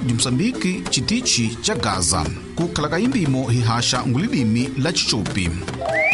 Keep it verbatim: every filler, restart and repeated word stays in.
Rádio Moçambique, chitichi cha Gaza. Kukhala kayimbimo hihasha ngulilimi la Chichupi.